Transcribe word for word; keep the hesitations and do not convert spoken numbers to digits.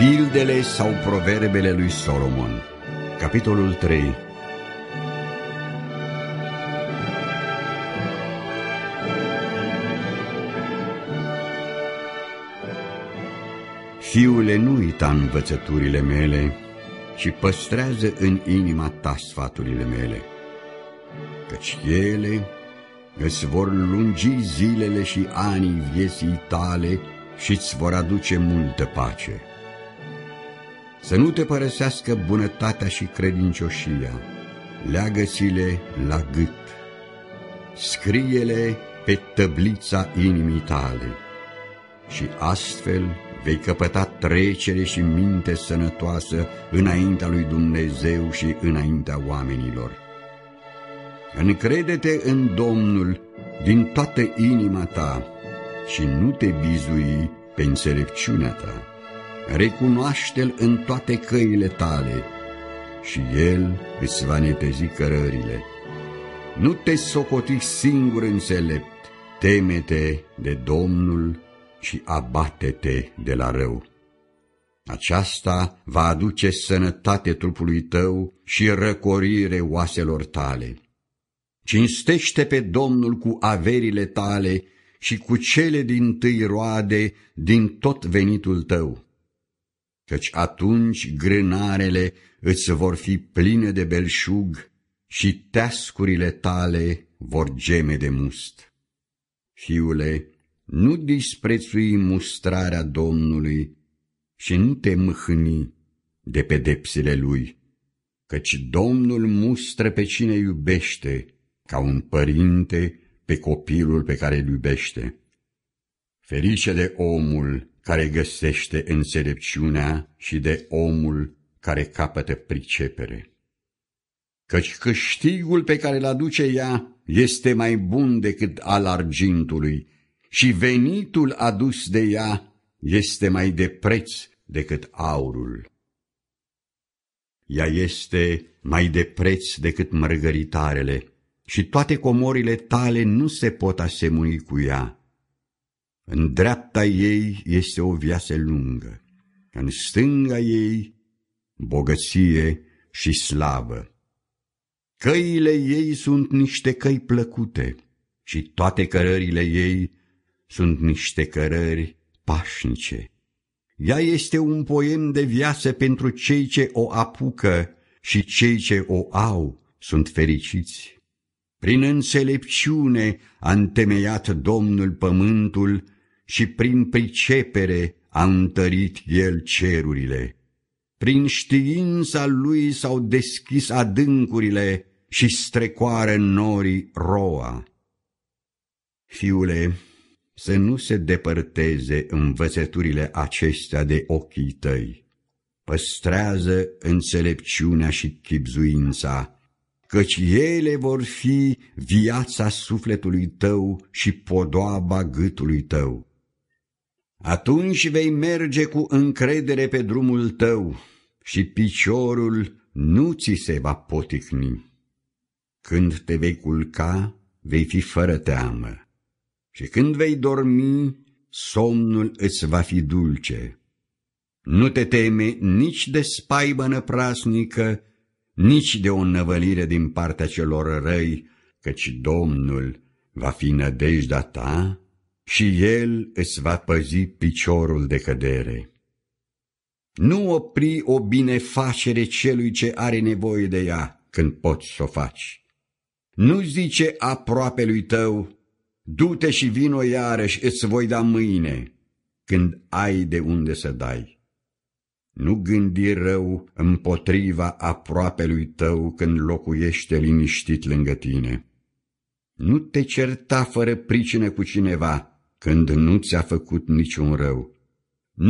Pildele sau proverbele lui Solomon, capitolul trei. Fiule, nu uita învățăturile mele și păstrează în inima ta sfaturile mele, căci ele îți vor lungi zilele și anii vieții tale și îți vor aduce multă pace. Să nu te părăsească bunătatea și credincioșia, leagă-ți-le la gât, scrie-le pe tăblița inimii tale și astfel vei căpăta trecere și minte sănătoasă înaintea lui Dumnezeu și înaintea oamenilor. Încrede-te în Domnul din toată inima ta și nu te bizui pe înțelepciunea ta. Recunoaște-L în toate căile tale și El îți va netezi cărările. Nu te socoti singur înțelept, teme-te de Domnul și abate-te de la rău. Aceasta va aduce sănătate trupului tău și răcorire oaselor tale. Cinstește pe Domnul cu averile tale și cu cele dintâi roade din tot venitul tău, căci atunci grânarele îți vor fi pline de belșug și teascurile tale vor geme de must. Fiule, nu disprețui mustrarea Domnului și nu te mâhni de pedepsele Lui, căci Domnul mustră pe cine iubește, ca un părinte pe copilul pe care îl iubește. Ferice de omul care găsește înțelepciunea și de omul care capătă pricepere. Căci câștigul pe care îl aduce ea este mai bun decât al argintului și venitul adus de ea este mai de preț decât aurul. Ea este mai de preț decât mărgăritarele și toate comorile tale nu se pot asemui cu ea. În dreapta ei este o viață lungă, în stânga ei bogăție și slavă. Căile ei sunt niște căi plăcute și toate cărările ei sunt niște cărări pașnice. Ea este un poem de viață pentru cei ce o apucă și cei ce o au sunt fericiți. Prin înțelepciune a întemeiat Domnul pământul și prin pricepere a întărit El cerurile. Prin știința Lui s-au deschis adâncurile și strecoară norii roa. Fiule, să nu se depărteze învățăturile acestea de ochii tăi. Păstrează înțelepciunea și chibzuința, căci ele vor fi viața sufletului tău și podoaba gâtului tău. Atunci vei merge cu încredere pe drumul tău și piciorul nu ți se va poticni. Când te vei culca, vei fi fără teamă și când vei dormi, somnul îți va fi dulce. Nu te teme nici de spaimă năprasnică, nici de o năvălire din partea celor răi, căci Domnul va fi nădejdea ta și El îți va păzi piciorul de cădere. Nu opri o binefacere celui ce are nevoie de ea când poți să o faci. Nu zice aproapelui tău, du-te și vino iarăși, îți voi da mâine, când ai de unde să dai. Nu gândi rău împotriva aproapelui tău când locuiește liniștit lângă tine. Nu te certa fără pricină cu cineva când nu ți-a făcut niciun rău.